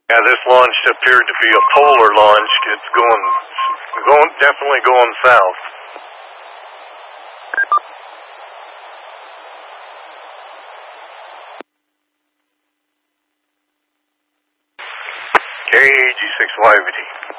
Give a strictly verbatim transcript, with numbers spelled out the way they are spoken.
Yeah, this launch appeared to be a polar launch. It's going, going definitely going south. K G six Y V T.